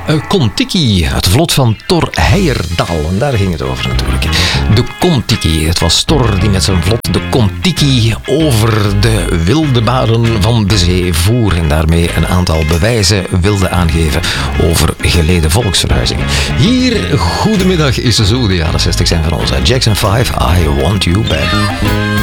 Kon-Tiki, het vlot van Thor Heyerdahl. En daar ging het over natuurlijk. De Kon-Tiki. Het was Thor die met zijn vlot de Kon-Tiki over de wilde baden van de zee voer. En daarmee een aantal bewijzen wilde aangeven over geleden volksverhuizingen. Hier, goedemiddag, is zo de jaren 60 zijn van ons. Jackson 5, I Want You Back.